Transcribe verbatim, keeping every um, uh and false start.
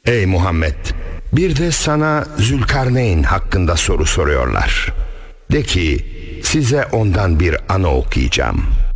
Ey Muhammed! Bir de sana Zülkarneyn hakkında soru soruyorlar. De ki, size ondan bir anı okuyacağım.